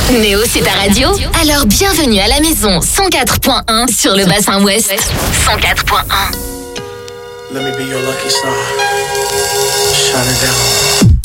Néo, c'est ta radio? Alors bienvenue à la maison 104.1 sur le bassin ouest. 104.1. Let me be your lucky star. Shine it down.